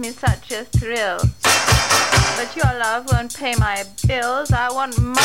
me such a thrill. But your love won't pay my bills. I want money.